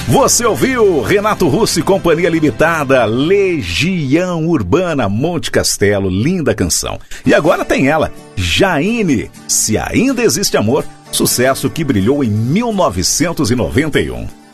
Você ouviu Renato Russo e Companhia Limitada, Legião Urbana, Monte Castelo, linda canção. E agora tem ela, Jaine, Se Ainda Existe Amor, sucesso que brilhou em 1991.